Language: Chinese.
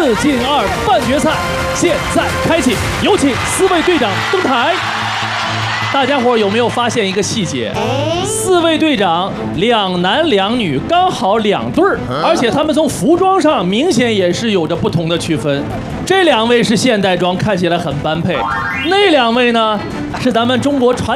4进2半决赛现在开启，有请4位队长登台。大家伙有没有发现一个细节？4位队长2男2女，刚好2对儿，而且他们从服装上明显也是有着不同的区分。这2位是现代装，看起来很般配；那2位呢，是咱们中国传